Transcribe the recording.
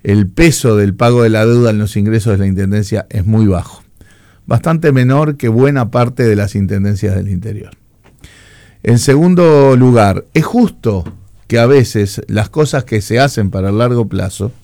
el peso del pago de la deuda en los ingresos de la Intendencia es muy bajo, bastante menor que buena parte de las intendencias del interior. En segundo lugar, es justo que a veces las cosas que se hacen para el largo plazo